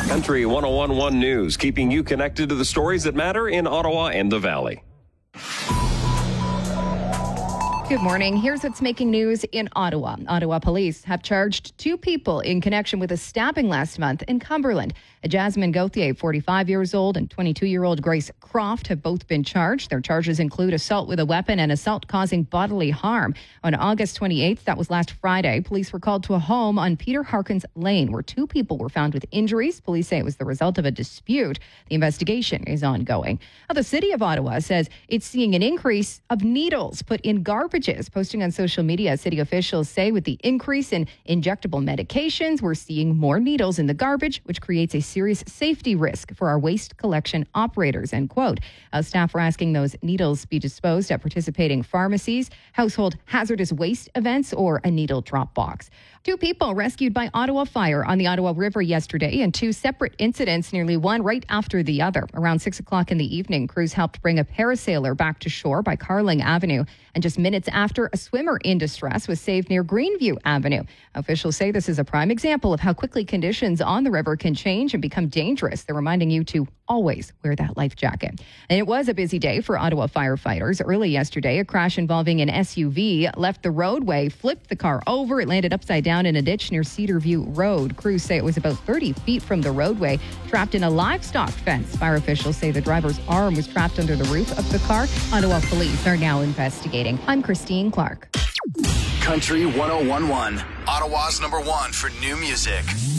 Country 101.1 News, keeping you connected to the stories that matter in Ottawa and the Valley. Good morning. Here's what's making news in Ottawa. Ottawa police have charged 2 people in connection with a stabbing last month in Cumberland. Jasmine Gauthier, 45 years old, and 22-year-old Grace Croft have both been charged. Their charges include assault with a weapon and assault causing bodily harm. On August 28th, that was last Friday, police were called to a home on Peter Harkins Lane where 2 people were found with injuries. Police say it was the result of a dispute. The investigation is ongoing. Now, the city of Ottawa says it's seeing an increase of needles put in garbages. Posting on social media, city officials say with the increase in injectable medications, we're seeing more needles in the garbage, which creates a serious safety risk for our waste collection operators, end quote. Staff are asking those needles be disposed at participating pharmacies, household hazardous waste events, or a needle drop box. 2 people rescued by Ottawa Fire on the Ottawa River yesterday in 2 separate incidents, nearly one right after the other. Around 6 o'clock in the evening, crews helped bring a parasailer back to shore by Carling Avenue. And just minutes after, a swimmer in distress was saved near Greenview Avenue. Officials say this is a prime example of how quickly conditions on the river can change and become dangerous. They're reminding you to always wear that life jacket. And it was a busy day for Ottawa firefighters. Early yesterday, a crash involving an SUV left the roadway, flipped the car over. It landed upside down in a ditch near Cedarview Road. Crews say it was about 30 feet from the roadway, trapped in a livestock fence. Fire officials say the driver's arm was trapped under the roof of the car. Ottawa police are now investigating. I'm Christine Clark. Country 101.1, Ottawa's #1 for new music.